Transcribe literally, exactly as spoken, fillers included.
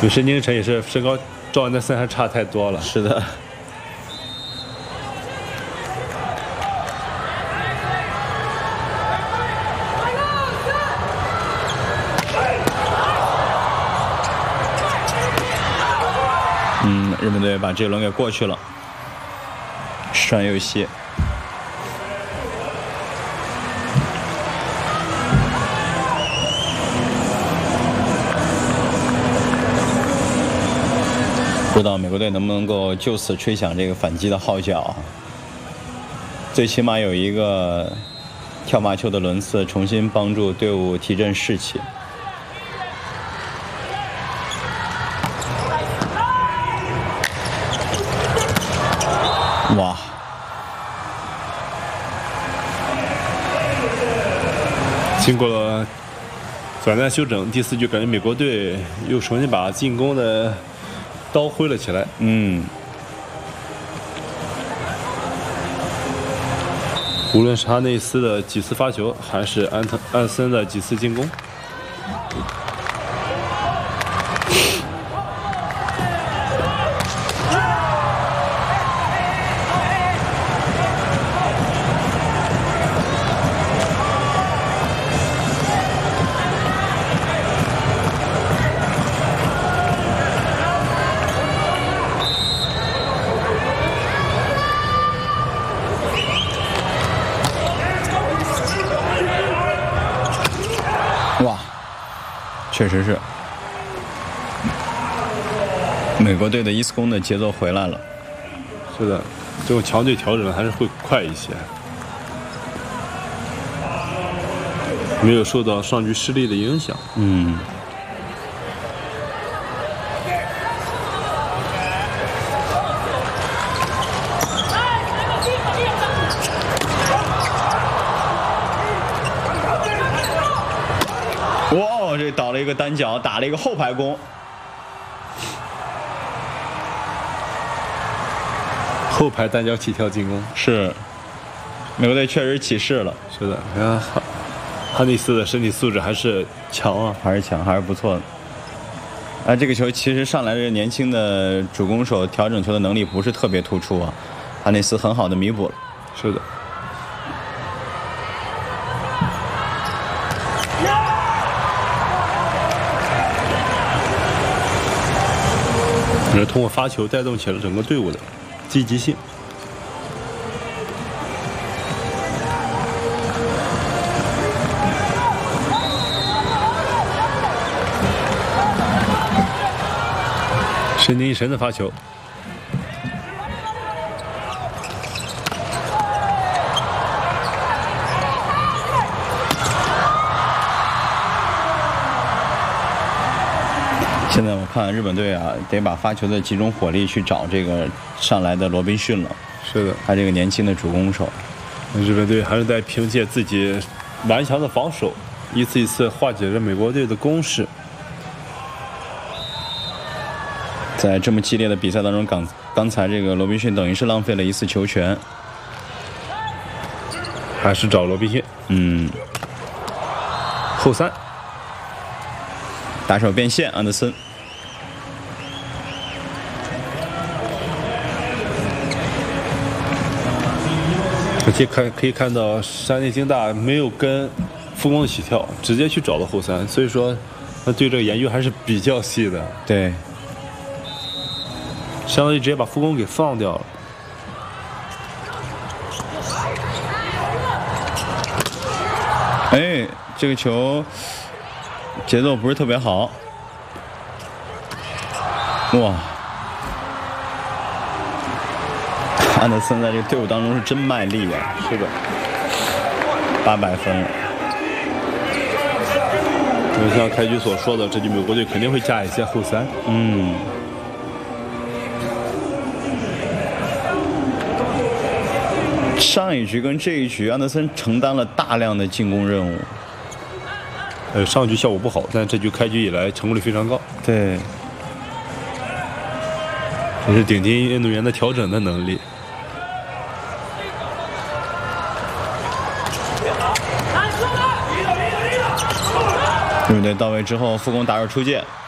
与申京晨也是身高赵安德森还差太多了。 是的。嗯，日本队把这轮给过去了，栓佑希。不知道美国队能不能够就此吹响这个反击的号角啊？最起码有一个跳马球的轮次，重新帮助队伍提振士气。哇！ 经过了短暂休整，第四局感觉美国队又重新把进攻的刀挥了起来。 嗯， 无论是哈内斯的几次发球，还是安特安森的几次进攻， 哇，确实是，美国队的伊斯宫的节奏回来了。 是的，这种强队调整还是会快一些，没有受到上局失利的影响。 嗯。哇，这倒了一个单脚，打了一个后排攻。 后排单脚起跳进攻， 是，美国队确实起势了。 是的，你看哈哈内斯的身体素质还是强啊， 还是强，还是不错的。啊，这个球其实上来这年轻的主攻手调整球的能力不是特别突出啊，哈内斯很好的弥补了。 是的。也是通过发球带动起了整个队伍的积极性。申京晨的发球， 现在我看日本队啊，得把发球的集中火力去找这个上来的罗宾逊了。 是的， 他这个年轻的主攻手， 日本队还是在凭借自己顽强的防守，一次一次化解着美国队的攻势。 在这么激烈的比赛当中，刚刚才这个罗宾逊等于是浪费了一次球权， 还是找罗宾逊。 嗯， 后三。 打手变线，安德森。 而且看可以看到山内京大没有跟副攻的起跳，直接去找到后三，所以说他对这个研究还是比较细的。 对， 相当于直接把副攻给放掉了。 哎，这个球节奏不是特别好。哇，安德森在这个队伍当中是真卖力啊！ 是的， 八百分。 就像开局所说的，这局美国队肯定会加一些后三。 嗯。上一局跟这一局，安德森承担了大量的进攻任务。 呃，上局效果不好，但这局开局以来成功率非常高。 对， 这是顶级运动员的调整的能力。 对不对？到位之后，副攻打手出界。